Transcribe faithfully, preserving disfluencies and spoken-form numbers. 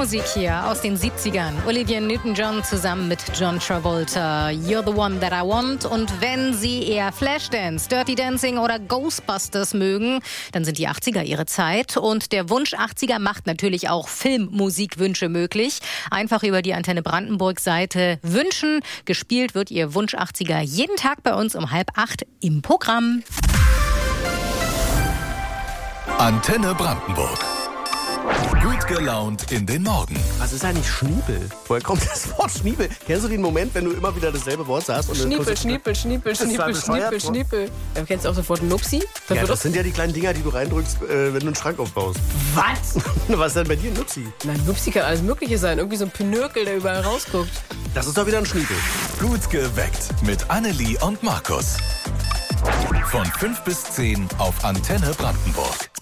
Filmmusik hier aus den siebzigern. Olivia Newton-John zusammen mit John Travolta. You're the one that I want. Und wenn Sie eher Flashdance, Dirty Dancing oder Ghostbusters mögen, dann sind die achtziger Ihre Zeit. Und der Wunsch achtziger macht natürlich auch Filmmusikwünsche möglich. Einfach über die Antenne Brandenburg-Seite wünschen. Gespielt wird Ihr Wunsch achtziger jeden Tag bei uns um halb acht im Programm. Antenne Brandenburg. Gut gelaunt in den Morgen. Was ist eigentlich Schniepel? Woher kommt das Wort Schniepel? Kennst du den Moment, wenn du immer wieder dasselbe Wort sagst? Und Schniepel, Schniepel, Schniepel, Schniepel, Schniepel, Schniepel. Ja, kennst du auch das Wort Nupsi? Das, ja, das sind ja die kleinen Dinger, die du reindrückst, äh, wenn du einen Schrank aufbaust. Was? Was ist denn bei dir ein Nupsi? Nein, Nupsi kann alles Mögliche sein. Irgendwie so ein Pinökel, der überall rausguckt. Das ist doch wieder ein Schniepel. Gut geweckt mit Annelie und Markus. Von fünf bis zehn auf Antenne Brandenburg.